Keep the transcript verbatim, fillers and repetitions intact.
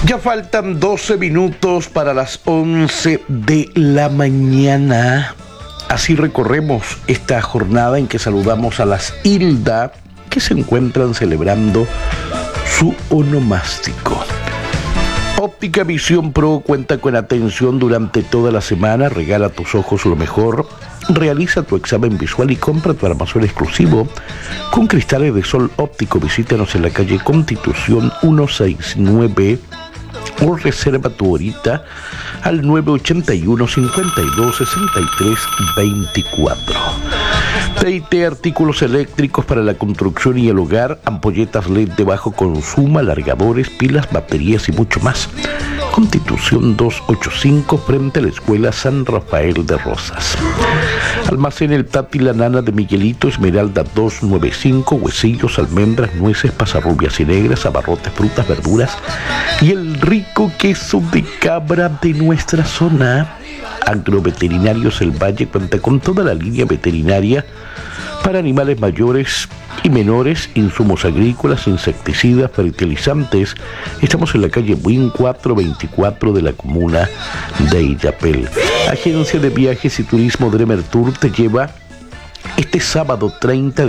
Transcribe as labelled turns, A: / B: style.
A: Ya faltan doce minutos para las once de la mañana. Así recorremos esta jornada en que saludamos a las Hilda que se encuentran celebrando su onomástico. Óptica Visión Pro cuenta con atención durante toda la semana. Regala a tus ojos lo mejor. Realiza tu examen visual y compra tu armazón exclusivo con cristales de sol óptico. Visítanos en la calle Constitución ciento sesenta y nueve o reserva tu horita al nueve ochenta y uno, cincuenta y dos, sesenta y tres, veinticuatro. T I T Artículos eléctricos para la construcción y el hogar, ampolletas L E D de bajo consumo, alargadores, pilas, baterías y mucho más. Constitución doscientos ochenta y cinco frente a la Escuela San Rafael de Rosas. Almacén El Tati La Nana de Miguelito, Esmeralda doscientos noventa y cinco, huesillos, almendras, nueces, pasarrubias y negras, abarrotes, frutas, verduras y el rico queso de cabra de nuestra zona. Agroveterinarios El Valle cuenta con toda la línea veterinaria para animales mayores y menores, insumos agrícolas, insecticidas, fertilizantes. Estamos en la calle Buin cuatrocientos veinticuatro de la comuna de Illapel. Agencia de Viajes y Turismo Dremer Tour te lleva este sábado treinta de